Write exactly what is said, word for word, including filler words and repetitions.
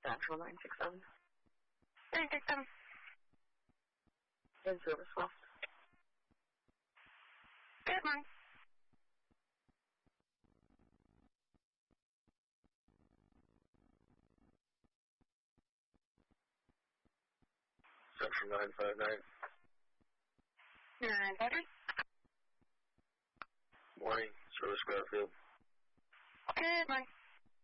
Central nine six seven. nine six seven. In service well. Good morning. Central nine five nine. nine five nine. Morning, service Garfield. Good morning.